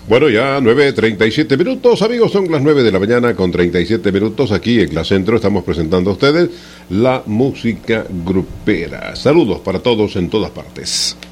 Bueno, ya 9:37 minutos, amigos, son las 9 de la mañana con 37 minutos. Aquí en Clase Centro estamos presentando a ustedes la música grupera. Saludos para todos en todas partes.